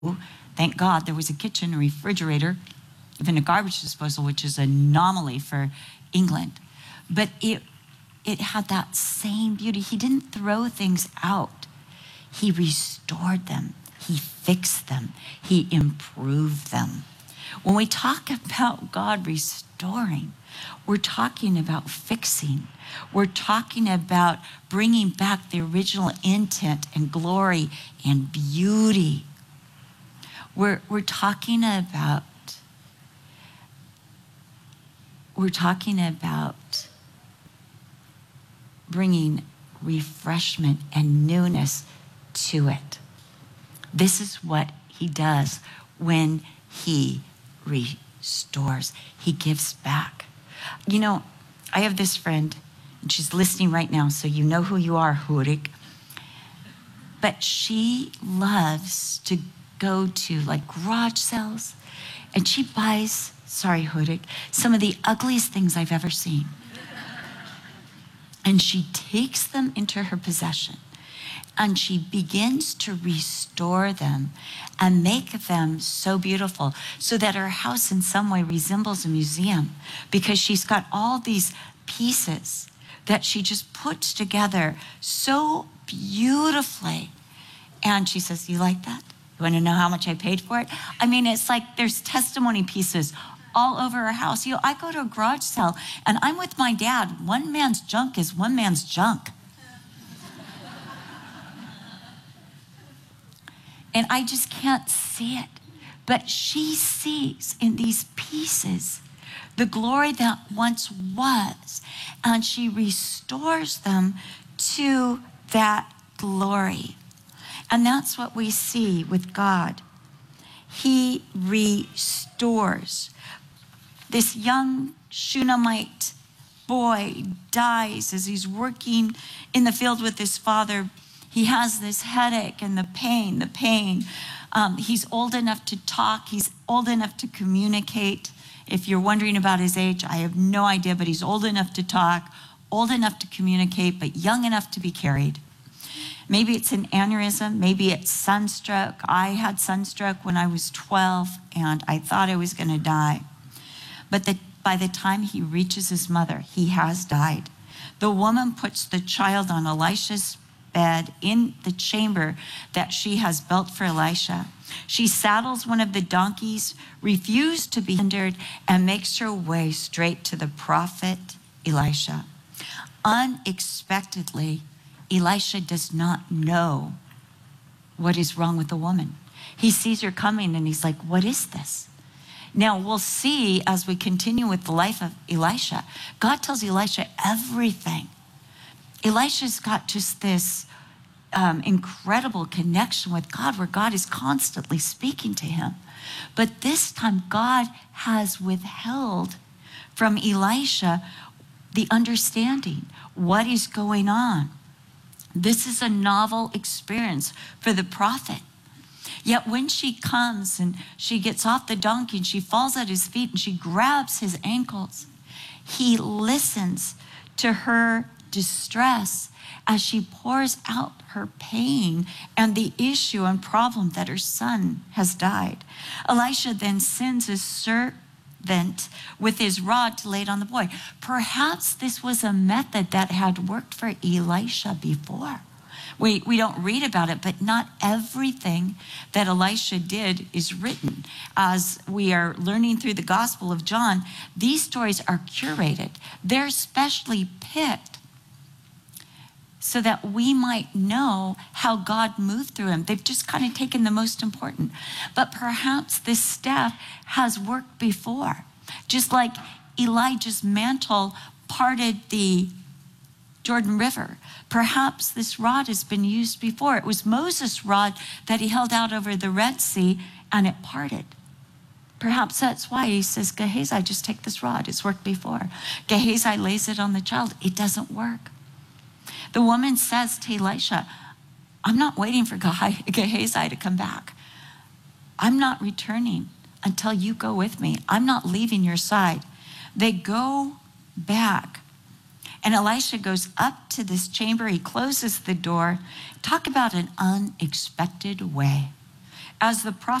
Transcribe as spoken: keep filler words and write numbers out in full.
Thank God there was a kitchen, a refrigerator, even a garbage disposal, which is an anomaly for England. But it, it had that same beauty. He didn't throw things out. He restored them. He fixed them. He improved them. When we talk about God restoring, we're talking about fixing. We're talking about bringing back the original intent and glory and beauty. We're, we're talking about, we're talking about bringing refreshment and newness to it. This is what he does when he restores. He gives back. You know, I have this friend, and she's listening right now, so you know who you are, Hurik. But she loves to go to like garage sales, and she buys, sorry, Hurik, some of the ugliest things I've ever seen. And she takes them into her possession, and she begins to restore them and make them so beautiful so that her house in some way resembles a museum, because she's got all these pieces that she just puts together so beautifully. And she says, "You like that? You want to know how much I paid for it?" I mean, it's like there's testimony pieces all over her house. You know, I go to a garage sale and I'm with my dad. One man's junk is one man's junk. And I just can't see it. But she sees in these pieces the glory that once was, and she restores them to that glory. And that's what we see with God. He restores. This young Shunammite boy dies as he's working in the field with his father. He has this headache and the pain, the pain. Um, he's old enough to talk. He's old enough to communicate. If you're wondering about his age, I have no idea, but he's old enough to talk, old enough to communicate, but young enough to be carried. Maybe it's an aneurysm. Maybe it's sunstroke. I had sunstroke when I was twelve, and I thought I was going to die. But the, by the time he reaches his mother, he has died. The woman puts the child on Elisha's bed in the chamber that she has built for Elisha. She saddles one of the donkeys, refused to be hindered, and makes her way straight to the prophet Elisha. Unexpectedly, Elisha does not know what is wrong with the woman. He sees her coming and he's like, "What is this?" Now, we'll see as we continue with the life of Elisha, God tells Elisha everything. Elisha's got just this um, incredible connection with God where God is constantly speaking to him. But this time, God has withheld from Elisha the understanding, what is going on. This is a novel experience for the prophet. Yet when she comes and she gets off the donkey and she falls at his feet and she grabs his ankles, he listens to her distress as she pours out her pain and the issue and problem that her son has died. Elisha then sends his servant with his rod to lay it on the boy. Perhaps this was a method that had worked for Elisha before. We, we don't read about it, but not everything that Elisha did is written. As we are learning through the Gospel of John, these stories are curated. They're specially picked so that we might know how God moved through him. They've just kind of taken the most important. But perhaps this staff has worked before. Just like Elijah's mantle parted the Jordan River. Perhaps this rod has been used before. It was Moses' rod that he held out over the Red Sea and it parted. Perhaps that's why he says, "Gehazi, just take this rod. It's worked before." Gehazi lays it on the child. It doesn't work. The woman says to Elisha, "I'm not waiting for Gehazi to come back. I'm not returning until you go with me. I'm not leaving your side." They go back. And Elisha goes up to this chamber. He closes the door. Talk about an unexpected way. as the prophet.